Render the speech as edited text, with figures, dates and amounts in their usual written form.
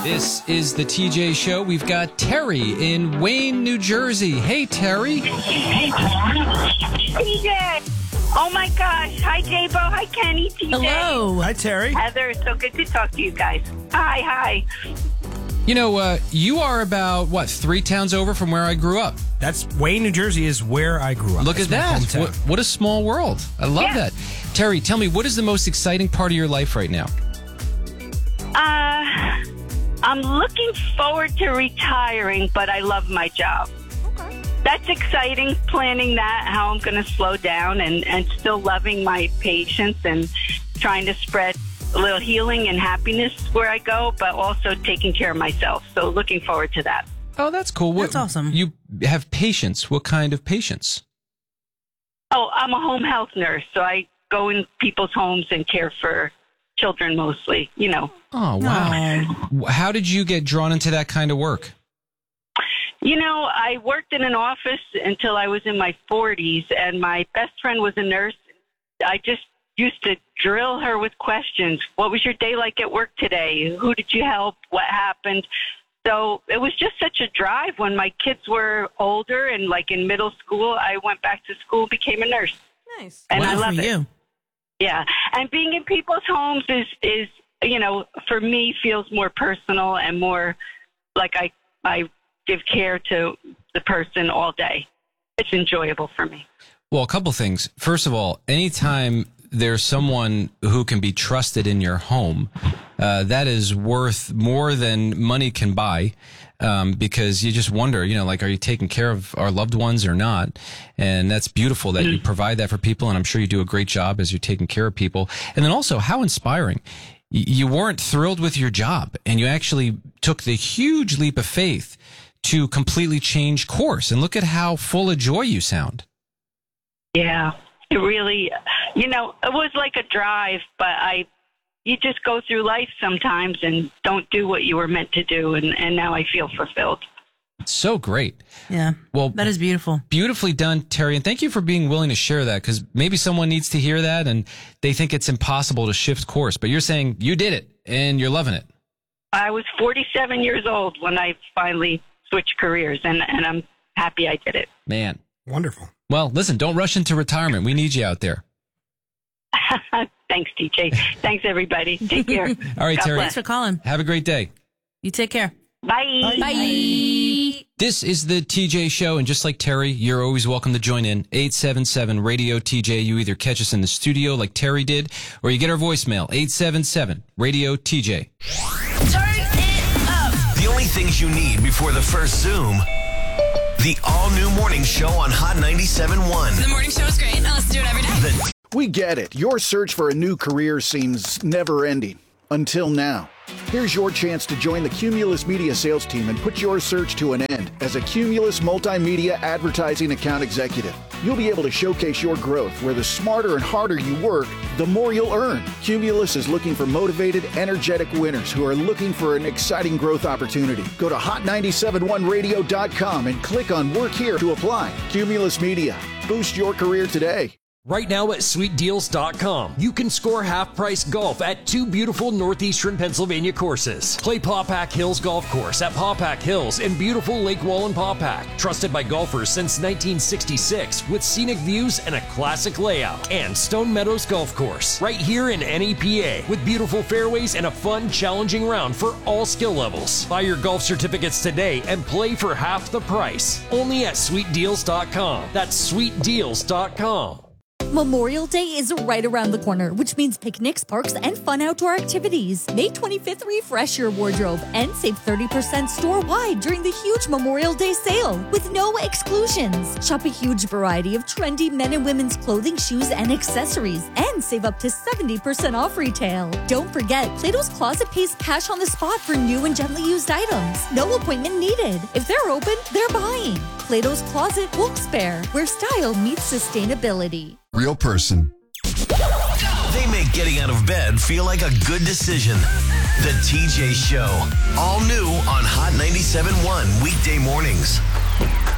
This is the TJ Show. We've got Terry in Wayne, New Jersey. Hey, Terry. TJ. Oh, my gosh. Hi, J-Bo. Hi, Kenny. TJ. Hello. Hi, Terry. Heather, so good to talk to you guys. Hi. You know, you are about, 3 towns over from where I grew up. That's Wayne, New Jersey is where I grew up. Look at that. That's my hometown. What a small world. I love that. Terry, tell me, what is the most exciting part of your life right now? I'm looking forward to retiring, but I love my job. Okay. That's exciting, planning that, how I'm going to slow down and still loving my patients and trying to spread a little healing and happiness where I go, but also taking care of myself. So looking forward to that. Oh, that's cool. That's awesome. You have patients. What kind of patients? Oh, I'm a home health nurse, so I go in people's homes and care for children mostly, you know. Oh, wow. How did you get drawn into that kind of work? You know, I worked in an office until I was in my 40s, and my best friend was a nurse. I just used to drill her with questions. What was your day like at work today? Who did you help? What happened? So it was just such a drive. When my kids were older and like in middle school, I went back to school, became a nurse. Nice. And I Wow, love for it. you. Yeah. And being in people's homes is, you know, for me feels more personal and more like I give care to the person all day. It's enjoyable for me. Well, a couple things. First of all, anytime there's someone who can be trusted in your home, that is worth more than money can buy. Because you just wonder, you know, like, are you taking care of our loved ones or not? And that's beautiful that you provide that for people. And I'm sure you do a great job as you're taking care of people. And then also, how inspiring. You weren't thrilled with your job, and you actually took the huge leap of faith to completely change course. And look at how full of joy you sound. Yeah, it really, you know, it was like a drive, but you just go through life sometimes and don't do what you were meant to do. And now I feel fulfilled. So great. Yeah. Well, that is beautiful. Beautifully done, Terry. And thank you for being willing to share that, because maybe someone needs to hear that and they think it's impossible to shift course. But you're saying you did it and you're loving it. I was 47 years old when I finally switched careers, and I'm happy I did it. Man. Wonderful. Well, listen, don't rush into retirement. We need you out there. Thanks, TJ. Thanks, everybody. Take care. All right, God Terry. bless. Thanks for calling. Have a great day. You take care. Bye. Bye. This is the TJ Show, and just like Terry, you're always welcome to join in. 877-RADIO-TJ. You either catch us in the studio like Terry did, or you get our voicemail, 877-RADIO-TJ. Turn it up. The only things you need before the first Zoom. The all-new morning show on Hot 97.1. The morning show is great. Let's do it every day. We get it. Your search for a new career seems never-ending. Until now. Here's your chance to join the Cumulus Media sales team and put your search to an end as a Cumulus Multimedia Advertising Account Executive. You'll be able to showcase your growth where the smarter and harder you work, the more you'll earn. Cumulus is looking for motivated, energetic winners who are looking for an exciting growth opportunity. Go to hot971radio.com and click on Work Here to apply. Cumulus Media. Boost your career today. Right now at SweetDeals.com, you can score half-price golf at 2 beautiful northeastern Pennsylvania courses. Play Pawpack Hills Golf Course at Pawpack Hills in beautiful Lake Wallen Pawpack. Trusted by golfers since 1966 with scenic views and a classic layout. And Stone Meadows Golf Course, right here in NEPA with beautiful fairways and a fun, challenging round for all skill levels. Buy your golf certificates today and play for half the price. Only at SweetDeals.com. That's SweetDeals.com. Memorial Day is right around the corner, which means picnics, parks, and fun outdoor activities. May 25th, refresh your wardrobe and save 30% store-wide during the huge Memorial Day sale with no exclusions. Shop a huge variety of trendy men and women's clothing, shoes, and accessories, and save up to 70% off retail. Don't forget, Plato's Closet pays cash on the spot for new and gently used items. No appointment needed. If they're open, they're buying. Plato's Closet Wilkes-Barre, where style meets sustainability. Real person. They make getting out of bed feel like a good decision. The TJ Show. All new on Hot 97.1 weekday mornings.